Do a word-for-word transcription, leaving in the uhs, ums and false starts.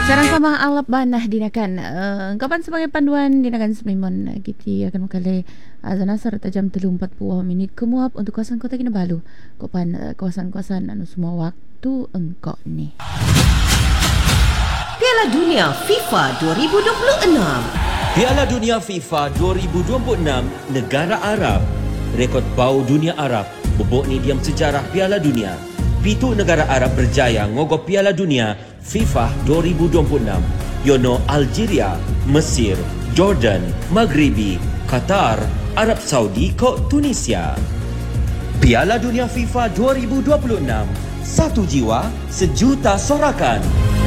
Sarang kamah alap banah dinakan uh, kapan sebagai panduan dinakan semimun kita akan mengkali azan asar tajam telu empat puluh minit kemuap untuk kawasan Kota Kinabalu kapan uh, kawasan-kawasan anu semua waktu engkau ni. Piala Dunia FIFA dua ribu dua puluh enam. Piala Dunia FIFA dua ribu dua puluh enam negara Arab. Rekod bau dunia Arab bobok ni diam sejarah Piala Dunia. Pitu negara Arab berjaya ngogok Piala Dunia FIFA dua ribu dua puluh enam. Yono Algeria, Mesir, Jordan, Maghribi, Qatar, Arab Saudi ko Tunisia. Piala Dunia FIFA dua ribu dua puluh enam. Satu jiwa, sejuta sorakan.